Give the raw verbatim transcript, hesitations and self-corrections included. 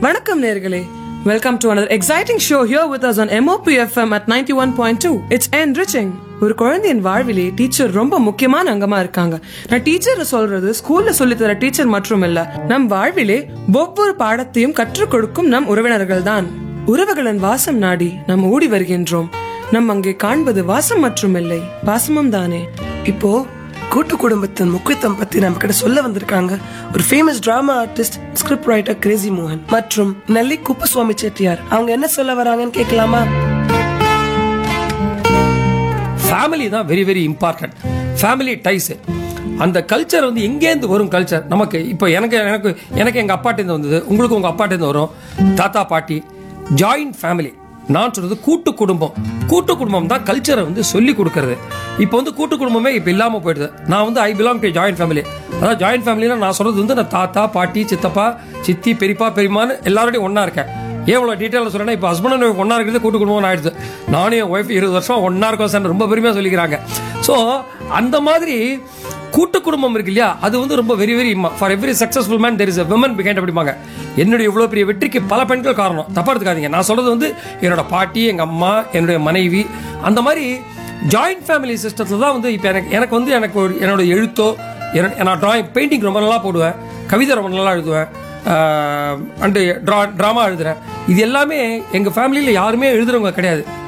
வணக்கம் நேர்களே. Welcome to another exciting show here with us on M O P F M at ninety-one point two. It's enriching. ஒரு குழந்தையின் வாழ்விலே teacher ரொம்ப முக்கியமான அங்கமா இருக்காங்க. நான் டீச்சர் சொல்றது ஸ்கூல்ல சொல்லி தர டீச்சர் மற்றும் இல்ல, நம் வாழ்விலே ஒவ்வொரு பாடத்தையும் கற்றுக் கொடுக்கும் நம் உறவினர்கள் தான். உறவுகளின் வாசம் நாடி நாம் ஓடி வருகின்றோம். நம் அங்கே காண்பது வாசம் மற்றும் இல்லை, பாசமும் தானே. இப்போ கூட்டு குடும்பத்தின் முக்கியத்துவம் பத்தி நம்ம கிட்ட சொல்ல வந்திருக்காங்க ஒரு famous drama artist, script writer Crazy மோகன் மற்றும் நெல்லி குப்புசுவாமி செட்டியார். அவங்க என்ன சொல்ல வராங்கன்னு கேட்கலாமா? ஃபேமிலி தான் very very important. Family dies, அந்த கல்ச்சர் வந்து எங்கேருந்து வரும் கல்ச்சர் நமக்கு. இப்போ எனக்கு எனக்கு எனக்கு எங்கள் அப்பாட்டேருந்து வந்தது, உங்களுக்கு உங்கள் அப்பாட்டேருந்து வரும், தாத்தா பாட்டி. ஜாயிண்ட் ஃபேமிலி, நான் சொல்றது கூட்டு குடும்பம். கூட்டு குடும்பம் தான் கல்ச்சரை வந்து சொல்லி கொடுக்கறது. இப்போ வந்து கூட்டு குடும்பமே இப்போ இல்லாமல் போயிடுது. நான் வந்து I belong to joint family. அதாவது ஜாயிண்ட் ஃபேமிலினா நான் சொல்றது வந்து நான் தாத்தா பாட்டி சித்தப்பா சித்தி பெரியப்பா பெரியமான்னு எல்லாரோடையும் ஒன்றா இருக்கேன். ஏன் இவ்வளோ டீட்டெயிலாக சொல்கிறேன்னா, இப்போ ஹஸ்பண்ட் அண்ட் ஒன்றா இருக்கிறது கூட்டு குடும்பம் ஆயிடுது. நானும் என் ஒய்ஃப் இருபது வருஷம் ஒன்றா இருக்கோம் சார், ரொம்ப பெருமையாக சொல்லிக்கிறாங்க. ஸோ அந்த மாதிரி கூட்டு குடும்பம் இருக்கு இல்லையா, அது வந்து ரொம்ப very very far every successful man there is a women behind அப்படிம்பாங்க. என்னுடைய இவ்வளோ பெரிய வெற்றிக்கு பல பெண்கள் காரணம். தப்பா எடுத்துக்காதீங்க, நான் சொல்றது வந்து என்னோட பாட்டி, எங்கள் அம்மா, என்னுடைய மனைவி. அந்த மாதிரி ஜாயிண்ட் ஃபேமிலி சிஸ்டத்தில் தான் வந்து இப்போ எனக்கு எனக்கு வந்து எனக்கு ஒரு என்னோட எழுத்தோ, நான் ட்ராயிங் பெயிண்டிங் ரொம்ப நல்லா போடுவேன், கவிதை ரொம்ப நல்லா எழுதுவேன், அண்டு ட்ரா ட்ராமா எழுதுறேன். இது எல்லாமே எங்கள் ஃபேமிலியில் யாருமே எழுதுறவங்க கிடையாது.